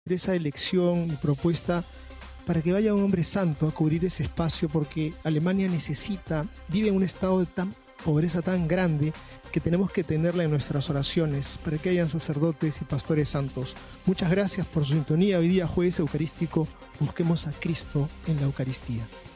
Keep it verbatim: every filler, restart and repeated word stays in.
esa elección y propuesta para que vaya un hombre santo a cubrir ese espacio, porque Alemania necesita, vive en un estado de tan pobreza tan grande que tenemos que tenerla en nuestras oraciones para que hayan sacerdotes y pastores santos. Muchas gracias por su sintonía. Hoy día, jueves eucarístico, busquemos a Cristo en la Eucaristía.